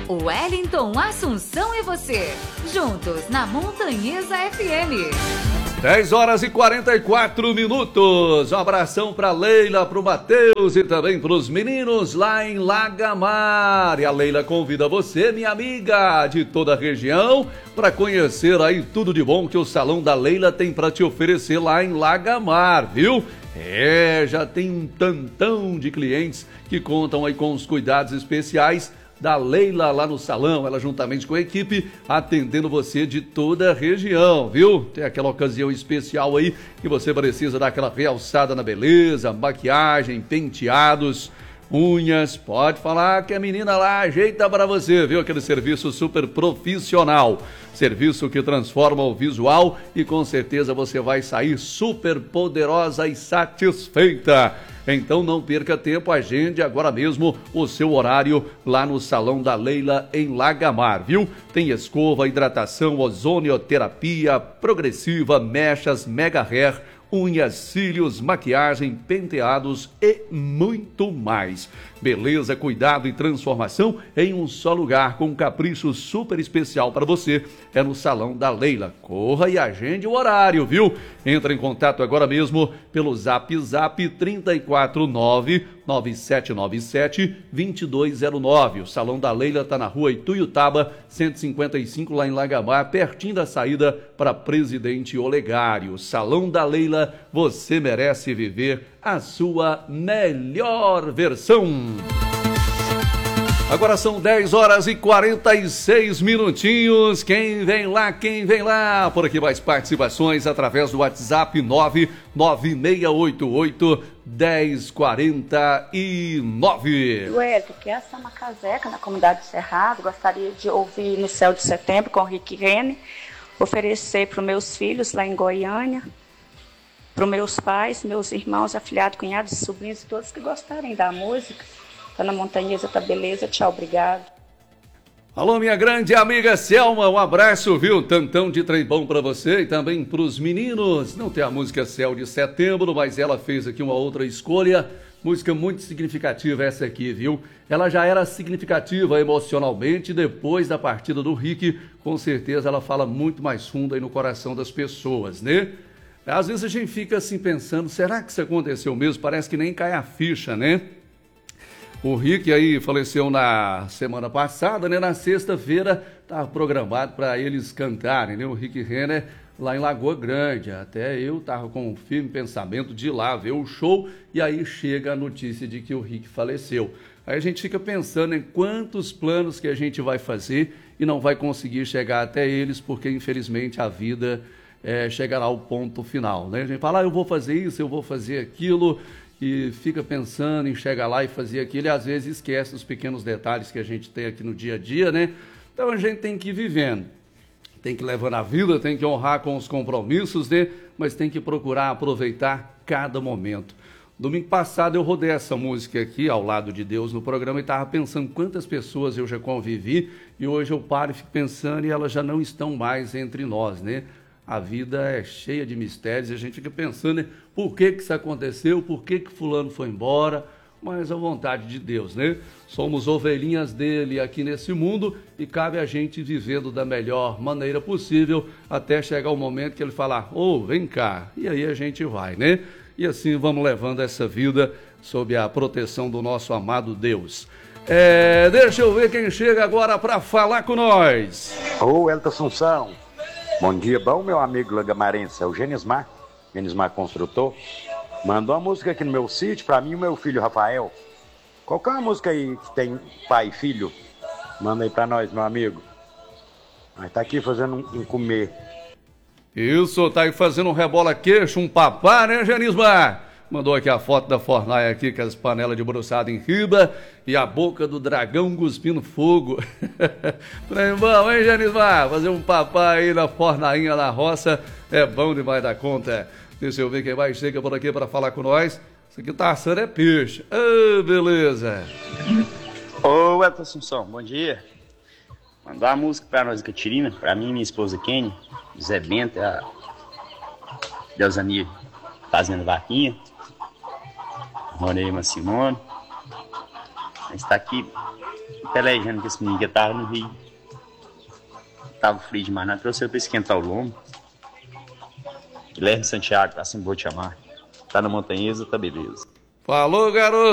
Wellington, Assunção e você, juntos na Montanhesa FM. 10h44. Um abração pra Leila, pro Matheus e também pros meninos lá em Lagamar. E a Leila convida você, minha amiga de toda a região, para conhecer aí tudo de bom que o Salão da Leila tem para te oferecer lá em Lagamar, viu? Já tem um tantão de clientes que contam aí com os cuidados especiais da Leila lá no salão, ela juntamente com a equipe, atendendo você de toda a região, viu? Tem aquela ocasião especial aí que você precisa dar aquela realçada na beleza, maquiagem, penteados, unhas, pode falar que a menina lá ajeita para você, viu? Aquele serviço super profissional, serviço que transforma o visual e com certeza você vai sair super poderosa e satisfeita. Então não perca tempo, agende agora mesmo o seu horário lá no Salão da Leila em Lagamar, viu? Tem escova, hidratação, ozonioterapia, progressiva, mechas, mega hair, unhas, cílios, maquiagem, penteados e muito mais. Beleza, cuidado e transformação em um só lugar, com um capricho super especial para você. É no Salão da Leila. Corra e agende o horário, viu? Entra em contato agora mesmo pelo Zap 349-9797-2209. O Salão da Leila está na rua Ituiutaba, 155, lá em Lagamar, pertinho da saída para Presidente Olegário. Salão da Leila, você merece viver a sua melhor versão. Agora são 10h46. Quem vem lá, quem vem lá? Por aqui mais participações através do WhatsApp 996881049. Wellington, que essa é uma caseca na comunidade do Cerrado. Gostaria de ouvir No Céu de Setembro com o Rick Renner. Oferecer para os meus filhos lá em Goiânia, para os meus pais, meus irmãos, afilhados, cunhados, sobrinhos, todos que gostarem da música. Tá na Montanhesa, tá beleza? Tchau, obrigado. Alô, minha grande amiga Selma, um abraço, viu? Tantão de trem bom pra você e também pros meninos. Não tem a música Céu de Setembro, mas ela fez aqui uma outra escolha. Música muito significativa essa aqui, viu? Ela já era significativa emocionalmente depois da partida do Rick. Com certeza ela fala muito mais fundo aí no coração das pessoas, né? Às vezes a gente fica assim pensando, será que isso aconteceu mesmo? Parece que nem cai a ficha, né? O Rick aí faleceu na semana passada, né? Na sexta-feira estava programado para eles cantarem, né? O Rick Renner lá em Lagoa Grande. Até eu estava com um firme pensamento de ir lá ver o show e aí chega a notícia de que o Rick faleceu. Aí a gente fica pensando em quantos planos que a gente vai fazer e não vai conseguir chegar até eles porque infelizmente a vida chegará ao ponto final, né? A gente fala, eu vou fazer isso, eu vou fazer aquilo, e fica pensando em chegar lá e fazer aquilo e às vezes esquece os pequenos detalhes que a gente tem aqui no dia a dia, né? Então a gente tem que ir vivendo, tem que levar na vida, tem que honrar com os compromissos, né? Mas tem que procurar aproveitar cada momento. Domingo passado eu rodei essa música aqui, Ao Lado de Deus, no programa e estava pensando quantas pessoas eu já convivi e hoje eu paro e fico pensando e elas já não estão mais entre nós, né? A vida é cheia de mistérios e a gente fica pensando, né, por que isso aconteceu, por que fulano foi embora, mas a vontade de Deus, né? Somos ovelhinhas dele aqui nesse mundo e cabe a gente vivendo da melhor maneira possível até chegar o momento que ele falar, vem cá, e aí a gente vai, né? E assim vamos levando essa vida sob a proteção do nosso amado Deus. Deixa eu ver quem chega agora para falar com nós. Wellington Assunção. Bom dia, bom, meu amigo lagamarense, é o Genismar Construtor. Mandou uma música aqui no meu sítio pra mim e o meu filho Rafael. Qual que é uma música aí que tem pai e filho? Manda aí pra nós, meu amigo. Nós tá aqui fazendo um comer. Isso, tá aí fazendo um rebola-queixo, um papá, né, Genismar? Mandou aqui a foto da fornalha aqui, com as panelas de broçado em riba e a boca do dragão cuspindo fogo. Trem bom, hein, Genismar? Fazer um papai aí na fornainha na roça é bom demais da conta. Deixa eu ver quem mais chega por aqui para falar com nós. Isso aqui tá assando é peixe. Beleza. Ô, Wellington Assunção, bom dia. Mandar uma música pra nós, Catirina, pra mim e minha esposa Kenny, Zé Bento, a Deusani fazendo vaquinha. Moreira Simone. A gente está aqui pelejando com esse menino que tava no Rio. Tava frio demais, não trouxe eu pra esquentar o lombo. Guilherme Santiago, assim vou te chamar. Tá na Montanhesa, tá beleza. Falou, garoto!